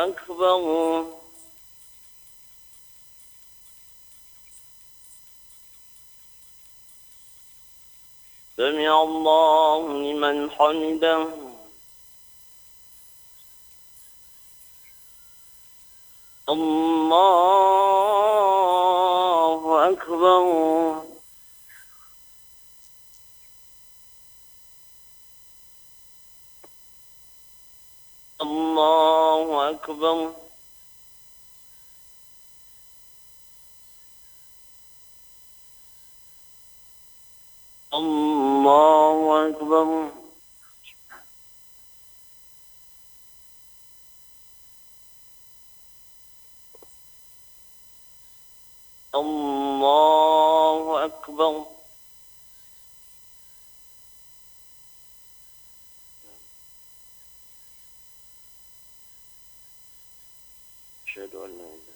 أكبر. سمع الله لمن حمده. الله أكبر. الله أكبر. الله أكبر. الله أكبر. أشهد أن لا إله